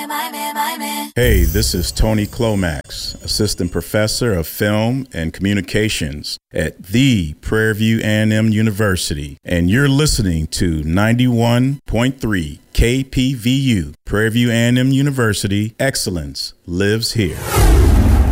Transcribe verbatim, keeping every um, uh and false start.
Hey, this is Tony Clomax, Assistant Professor of Film and Communications at the Prairie View A and M University, and you're listening to ninety-one point three K P V U, Prairie View A and M University. Excellence lives here.